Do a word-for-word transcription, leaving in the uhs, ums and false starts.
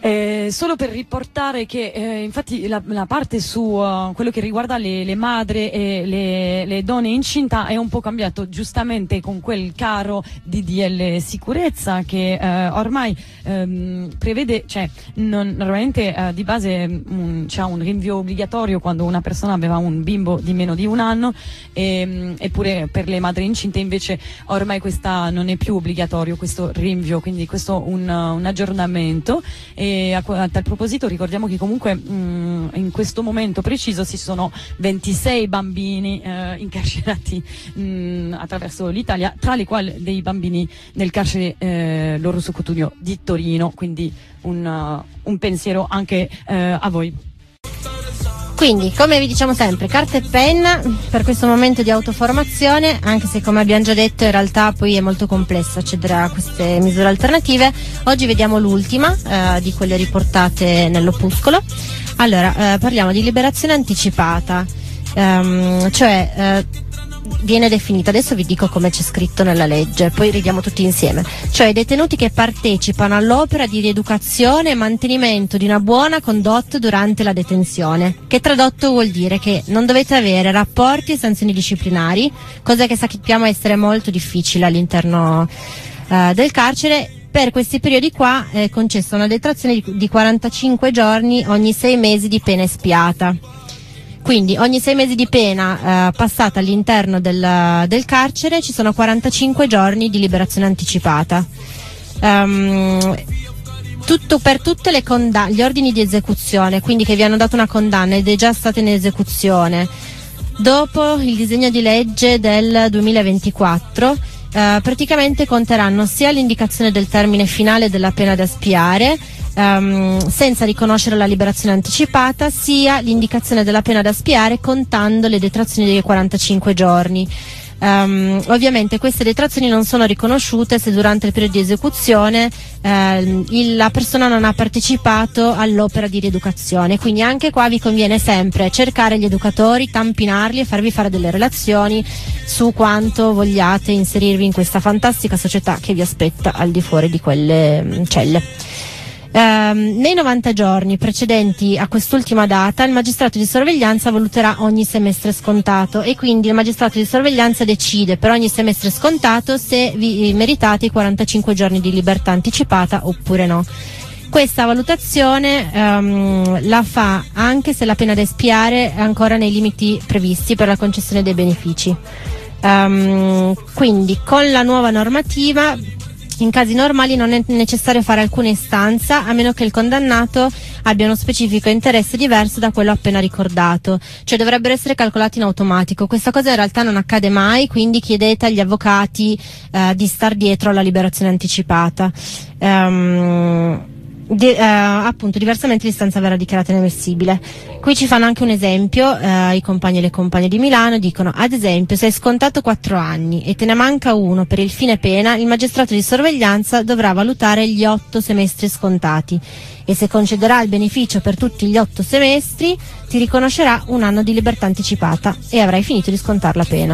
Eh, solo per riportare che eh, infatti la, la parte su uh, quello che riguarda le, le madri e le, le donne incinta è un po' cambiato, giustamente con quel caro D D L sicurezza che eh, ormai ehm, prevede, cioè non, normalmente eh, di base mm, c'è un rinvio obbligatorio quando una persona aveva un bimbo di meno di un anno, e, eppure per le madri incinte invece ormai questa non è più obbligatorio questo rinvio, quindi questo un, un aggiornamento. E a, a tal proposito ricordiamo che comunque mh, in questo momento preciso ci sono ventisei bambini eh, incarcerati mh, attraverso l'Italia, tra i quali dei bambini nel carcere eh, L'Orso Cotugno di Torino, quindi un, uh, un pensiero anche eh, a voi. Quindi, come vi diciamo sempre, carta e penna per questo momento di autoformazione, anche se, come abbiamo già detto, in realtà poi è molto complesso accedere a queste misure alternative. Oggi vediamo l'ultima eh, di quelle riportate nell'opuscolo. Allora, eh, parliamo di liberazione anticipata, ehm, cioè eh, viene definita, adesso vi dico come c'è scritto nella legge, poi ridiamo tutti insieme, cioè i detenuti che partecipano all'opera di rieducazione e mantenimento di una buona condotta durante la detenzione, che tradotto vuol dire che non dovete avere rapporti e sanzioni disciplinari, cosa che sappiamo essere molto difficile all'interno eh, del carcere. Per questi periodi qua è concessa una detrazione di, di quarantacinque giorni ogni sei mesi di pena espiata. Quindi ogni sei mesi di pena eh, passata all'interno del, del carcere ci sono quarantacinque giorni di liberazione anticipata. Um, tutto, per tutte le condanne, gli ordini di esecuzione, quindi che vi hanno dato una condanna ed è già stata in esecuzione, dopo il disegno di legge del duemilaventiquattro, eh, praticamente conteranno sia l'indicazione del termine finale della pena da espiare, Um, senza riconoscere la liberazione anticipata, sia l'indicazione della pena da espiare contando le detrazioni dei quarantacinque giorni. Um, ovviamente queste detrazioni non sono riconosciute se durante il periodo di esecuzione eh, il, la persona non ha partecipato all'opera di rieducazione, quindi anche qua vi conviene sempre cercare gli educatori, tampinarli e farvi fare delle relazioni su quanto vogliate inserirvi in questa fantastica società che vi aspetta al di fuori di quelle mh, celle. Um, nei novanta giorni precedenti a quest'ultima data il magistrato di sorveglianza valuterà ogni semestre scontato e quindi il magistrato di sorveglianza decide per ogni semestre scontato se vi meritate i quarantacinque giorni di libertà anticipata oppure no. Questa valutazione um, la fa anche se la pena da espiare è ancora nei limiti previsti per la concessione dei benefici. Um, quindi con la nuova normativa in casi normali non è necessario fare alcuna istanza a meno che il condannato abbia uno specifico interesse diverso da quello appena ricordato, cioè dovrebbero essere calcolati in automatico. Questa cosa in realtà non accade mai, quindi chiedete agli avvocati eh, di star dietro alla liberazione anticipata. Um, Di, eh, appunto diversamente l'istanza verrà dichiarata inammissibile. Qui ci fanno anche un esempio eh, i compagni e le compagne di Milano, dicono ad esempio se hai scontato quattro anni e te ne manca uno per il fine pena, il magistrato di sorveglianza dovrà valutare gli otto semestri scontati e se concederà il beneficio per tutti gli otto semestri ti riconoscerà un anno di libertà anticipata e avrai finito di scontare la pena.